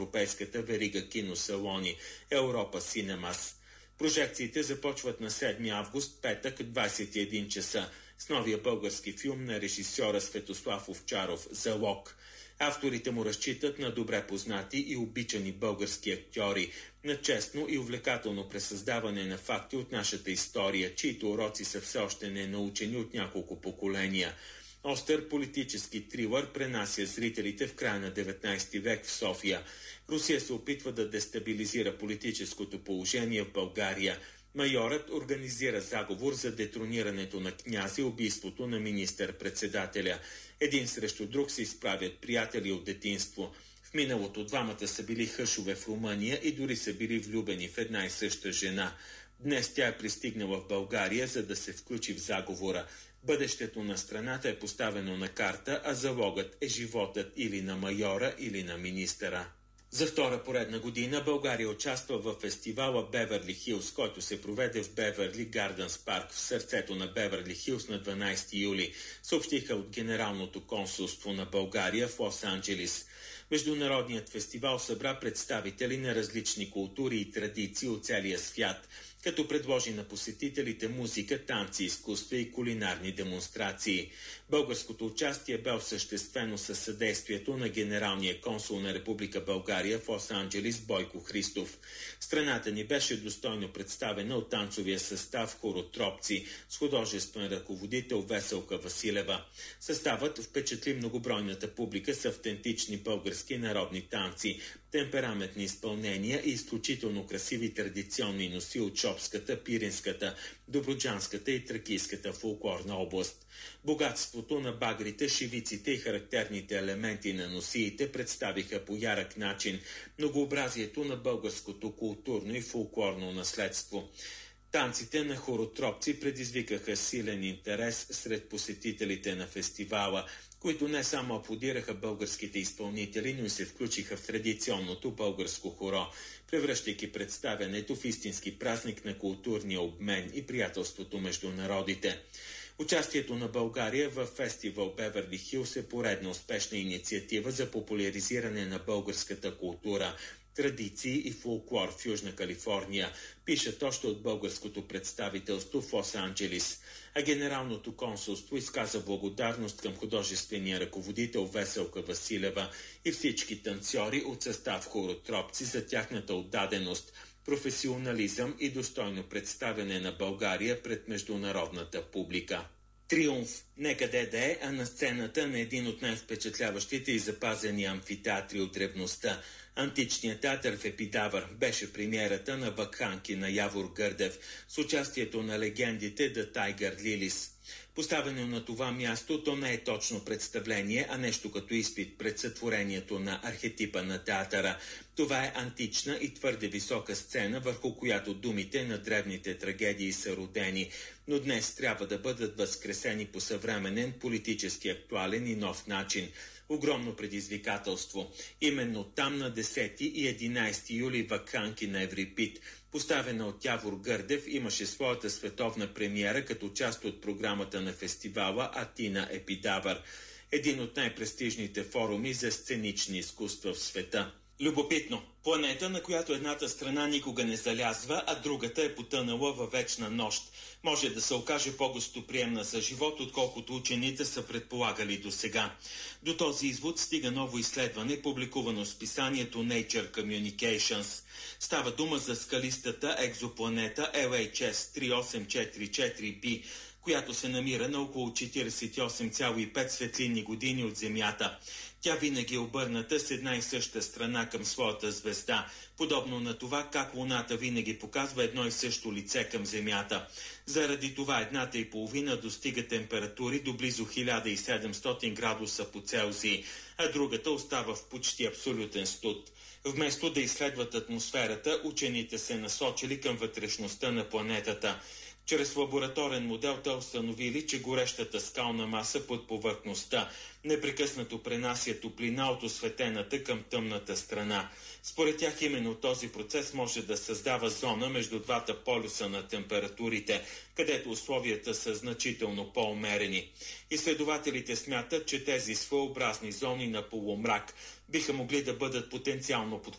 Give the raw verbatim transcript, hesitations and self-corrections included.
европейската верига киносалони Европа Синемас. Прожекциите започват на седми август, петък, двадесет и един часа, с новия български филм на режисьора Светослав Овчаров «Залог». Авторите му разчитат на добре познати и обичани български актьори, на честно и увлекателно пресъздаване на факти от нашата история, чието уроци са все още не научени от няколко поколения. Остър политически трилър пренася зрителите в края на деветнадесети век в София. Русия се опитва да дестабилизира политическото положение в България. Майорът организира заговор за детронирането на князя и убийството на министър-председателя. Един срещу друг се изправят приятели от детинство. В миналото двамата са били хъшове в Румъния и дори са били влюбени в една и съща жена. Днес тя е пристигнала в България, за да се включи в заговора. Бъдещето на страната е поставено на карта, а залогът е животът или на майора, или на министъра. За втора поредна година България участва в фестивала Беверли Хилс, който се проведе в Беверли Гарденс парк в сърцето на Беверли Хилс на дванадесети юли, съобщиха от Генералното консулство на България в Лос-Анджелис. Международният фестивал събра представители на различни култури и традиции от целия свят, като предложи на посетителите музика, танци, изкуства и кулинарни демонстрации. Българското участие бе осъществено със съдействието на генералния консул на Република България в Лос-Анджелис Бойко Христов. Страната ни беше достойно представена от танцовия състав Хоротропци с художествен ръководител Веселка Василева. Съставът впечатли многобройната публика с автентични български народни танци, темпераментни изпълнения и изключително красиви традиционни носи от Шопската, Пиринската, Добруджанската и Тракийската фолклорна област. Богатството на багрите, шивиците и характерните елементи на носиите представиха по ярък начин многообразието на българското културно и фолклорно наследство. Танците на хоротропци предизвикаха силен интерес сред посетителите на фестивала, които не само аплодираха българските изпълнители, но и се включиха в традиционното българско хоро, превръщайки представянето в истински празник на културния обмен и приятелството между народите. Участието на България в фестивал Беверли Хилс е поредна успешна инициатива за популяризиране на българската култура, традиции и фолклор в Южна Калифорния, пишат още от българското представителство в Лос-Анджелис. А Генералното консулство изказа благодарност към художествения ръководител Веселка Василева и всички танцори от състав Хоротропци за тяхната отдаденост, професионализъм и достойно представяне на България пред международната публика. Триумф, не къде да е, а на сцената на един от най-впечатляващите и запазени амфитеатри от древността. Античният театър в Епидавър беше премиерата на Вакханки на Явор Гърдев с участието на легендите The Tiger Lilies. Поставено на това място, то не е точно представление, а нещо като изпит пред сътворението на архетипа на театъра. Това е антична и твърде висока сцена, върху която думите на древните трагедии са родени, но днес трябва да бъдат възкресени по съвременен, политически актуален и нов начин. Огромно предизвикателство. Именно там на десети и единадесети юли Вакханки на Еврипид, поставена от Явор Гърдев, имаше своята световна премиера като част от програмата на фестивала Атина Епидавър, един от най-престижните форуми за сценични изкуства в света. Любопитно. Планета, на която едната страна никога не залязва, а другата е потънала във вечна нощ. Може да се окаже по-гостоприемна за живот, отколкото учените са предполагали до сега. До този извод стига ново изследване, публикувано в списанието Nature Communications. Става дума за скалистата екзопланета Ел Ейч Ес три осем четири четири би, която се намира на около четиридесет и осем цяло и пет светлинни години от Земята. Тя винаги е обърната с една и съща страна към своята звезда, подобно на това как Луната винаги показва едно и също лице към Земята. Заради това едната и половина достига температури до близо хиляда и седемстотин градуса по Целзий, а другата остава в почти абсолютен студ. Вместо да изследват атмосферата, учените се насочили към вътрешността на планетата. Чрез лабораторен модел те установили, че горещата скална маса под повърхността непрекъснато пренася топлина от осветената към тъмната страна. Според тях именно този процес може да създава зона между двата полюса на температурите, където условията са значително по-умерени. Изследователите смятат, че тези своеобразни зони на полумрак биха могли да бъдат потенциално подходящи